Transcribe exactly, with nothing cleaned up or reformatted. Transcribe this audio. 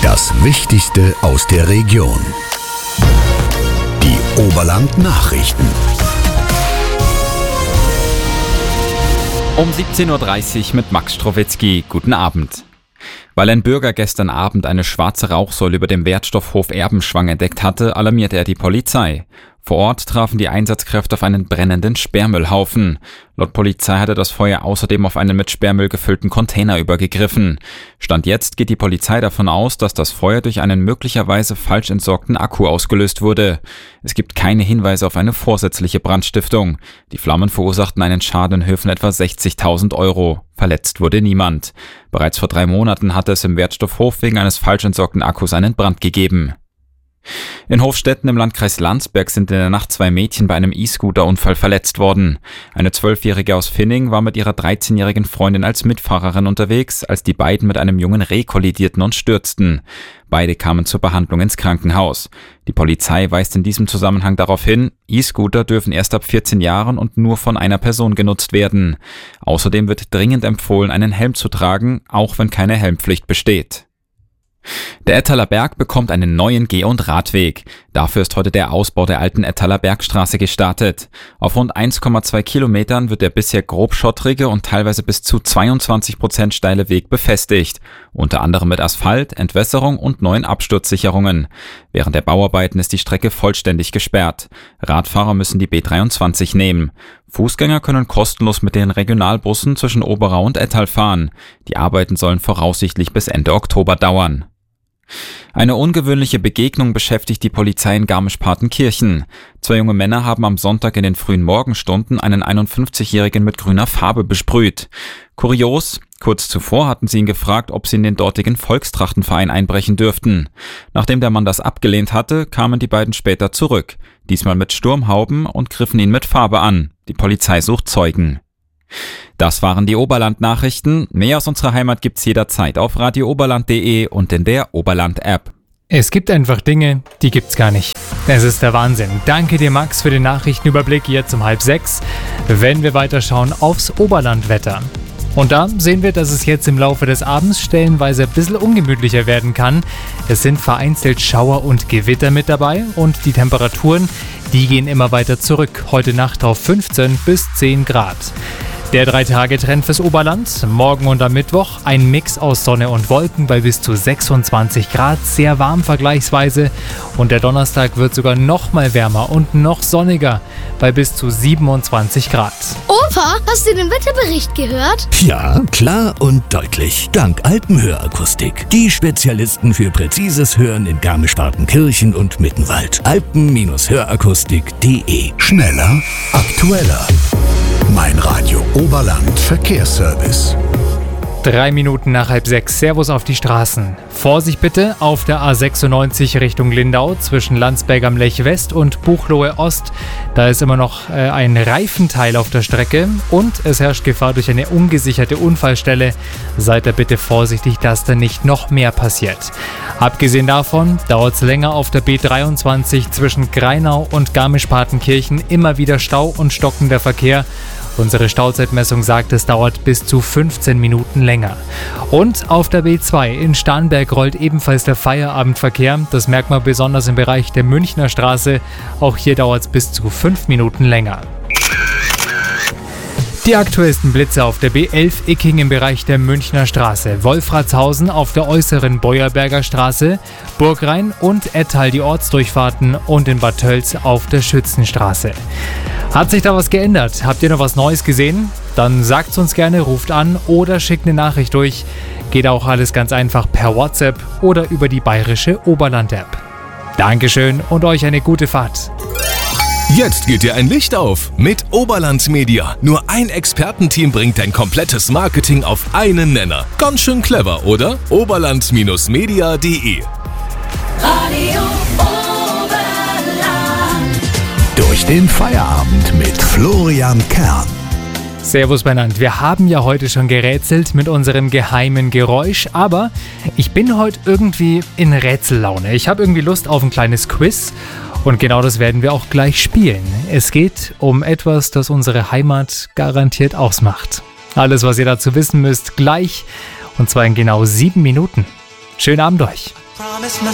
Das Wichtigste aus der Region. Die Oberland-Nachrichten. Um siebzehn Uhr dreißig mit Max Strowitzki. Guten Abend. Weil ein Bürger gestern Abend eine schwarze Rauchsäule über dem Wertstoffhof Erbenschwang entdeckt hatte, alarmierte er die Polizei. Vor Ort trafen die Einsatzkräfte auf einen brennenden Sperrmüllhaufen. Laut Polizei hatte das Feuer außerdem auf einen mit Sperrmüll gefüllten Container übergegriffen. Stand jetzt geht die Polizei davon aus, dass das Feuer durch einen möglicherweise falsch entsorgten Akku ausgelöst wurde. Es gibt keine Hinweise auf eine vorsätzliche Brandstiftung. Die Flammen verursachten einen Schaden in Höhe von etwa sechzigtausend Euro. Verletzt wurde niemand. Bereits vor drei Monaten hatte es im Wertstoffhof wegen eines falsch entsorgten Akkus einen Brand gegeben. In Hofstetten im Landkreis Landsberg sind in der Nacht zwei Mädchen bei einem E-Scooter-Unfall verletzt worden. Eine Zwölfjährige aus Finning war mit ihrer dreizehnjährigen Freundin als Mitfahrerin unterwegs, als die beiden mit einem jungen Reh kollidierten und stürzten. Beide kamen zur Behandlung ins Krankenhaus. Die Polizei weist in diesem Zusammenhang darauf hin, E-Scooter dürfen erst ab vierzehn Jahren und nur von einer Person genutzt werden. Außerdem wird dringend empfohlen, einen Helm zu tragen, auch wenn keine Helmpflicht besteht. Der Ettaler Berg bekommt einen neuen Geh- und Radweg. Dafür ist heute der Ausbau der alten Ettaler Bergstraße gestartet. Auf rund eins Komma zwei Kilometern wird der bisher grobschottrige und teilweise bis zu zweiundzwanzig Prozent steile Weg befestigt. Unter anderem mit Asphalt, Entwässerung und neuen Absturzsicherungen. Während der Bauarbeiten ist die Strecke vollständig gesperrt. Radfahrer müssen die B dreiundzwanzig nehmen. Fußgänger können kostenlos mit den Regionalbussen zwischen Oberau und Ettal fahren. Die Arbeiten sollen voraussichtlich bis Ende Oktober dauern. Eine ungewöhnliche Begegnung beschäftigt die Polizei in Garmisch-Partenkirchen. Zwei junge Männer haben am Sonntag in den frühen Morgenstunden einen einundfünfzigjährigen mit grüner Farbe besprüht. Kurios, kurz zuvor hatten sie ihn gefragt, ob sie in den dortigen Volkstrachtenverein einbrechen dürften. Nachdem der Mann das abgelehnt hatte, kamen die beiden später zurück. Diesmal mit Sturmhauben und griffen ihn mit Farbe an. Die Polizei sucht Zeugen. Das waren die Oberland-Nachrichten. Mehr aus unserer Heimat gibt's jederzeit auf radio oberland punkt de und in der Oberland-App. Es gibt einfach Dinge, die gibt's gar nicht. Es ist der Wahnsinn. Danke dir, Max, für den Nachrichtenüberblick jetzt um halb sechs. Wenn wir weiterschauen aufs Oberlandwetter. Und da sehen wir, dass es jetzt im Laufe des Abends stellenweise ein bisschen ungemütlicher werden kann. Es sind vereinzelt Schauer und Gewitter mit dabei und die Temperaturen, die gehen immer weiter zurück. Heute Nacht auf fünfzehn bis zehn Grad. Der Drei-Tage-Trend fürs Oberland. Morgen und am Mittwoch ein Mix aus Sonne und Wolken bei bis zu sechsundzwanzig Grad. Sehr warm vergleichsweise. Und der Donnerstag wird sogar noch mal wärmer und noch sonniger bei bis zu siebenundzwanzig Grad. Opa, hast du den Wetterbericht gehört? Ja, klar und deutlich. Dank Alpenhörakustik. Die Spezialisten für präzises Hören in Garmisch-Partenkirchen und Mittenwald. alpen Hörakustik punkt de. Schneller, aktueller. Mein Radio Oberland Verkehrsservice. Drei Minuten nach halb sechs. Servus auf die Straßen. Vorsicht bitte auf der A sechsundneunzig Richtung Lindau zwischen Landsberg am Lech West und Buchloe Ost. Da ist immer noch äh, ein Reifenteil auf der Strecke und es herrscht Gefahr durch eine ungesicherte Unfallstelle. Seid da bitte vorsichtig, dass da nicht noch mehr passiert. Abgesehen davon dauert es länger auf der B dreiundzwanzig zwischen Greinau und Garmisch-Partenkirchen. Immer wieder Stau und stockender Verkehr. Unsere Stauzeitmessung sagt, es dauert bis zu fünfzehn Minuten länger. Und auf der B zwei in Starnberg rollt ebenfalls der Feierabendverkehr. Das merkt man besonders im Bereich der Münchner Straße. Auch hier dauert es bis zu fünf Minuten länger. Die aktuellsten Blitze auf der B elf Icking im Bereich der Münchner Straße, Wolfratshausen auf der äußeren Beuerberger Straße, Burgrhein und Ettal die Ortsdurchfahrten und in Bad Tölz auf der Schützenstraße. Hat sich da was geändert? Habt ihr noch was Neues gesehen? Dann sagt's uns gerne, ruft an oder schickt eine Nachricht durch. Geht auch alles ganz einfach per WhatsApp oder über die bayerische Oberland-App. Dankeschön und euch eine gute Fahrt. Jetzt geht dir ein Licht auf mit Oberland Media. Nur ein Expertenteam bringt dein komplettes Marketing auf einen Nenner. Ganz schön clever, oder? oberland Media punkt de. Radio Oberland. Durch den Feierabend mit Florian Kern. Servus beieinander. Wir haben ja heute schon gerätselt mit unserem geheimen Geräusch, aber ich bin heute irgendwie in Rätsellaune. Ich habe irgendwie Lust auf ein kleines Quiz. Und genau das werden wir auch gleich spielen. Es geht um etwas, das unsere Heimat garantiert ausmacht. Alles, was ihr dazu wissen müsst, gleich. Und zwar in genau sieben Minuten. Schönen Abend euch. Promise myself